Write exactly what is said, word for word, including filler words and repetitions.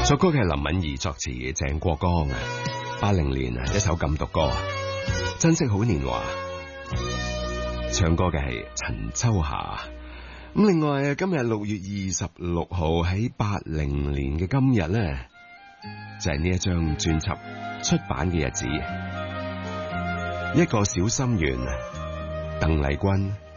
作歌嘅係林敏儀，作詞鄭國江啊。八零年啊，一首禁毒歌，珍惜好年華。唱歌嘅係陳秋霞。咁另外今日六月二十六號喺八零年嘅今日呢，就係呢一張專輯出版嘅日子。一個小心願，鄧麗君。